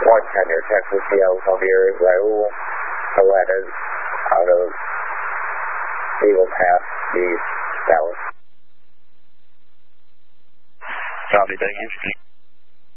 Tenor, Texas, Sierra, Javier, Raul, Paredes, out of Eagle Pass, East, Dallas. Copy, thank you.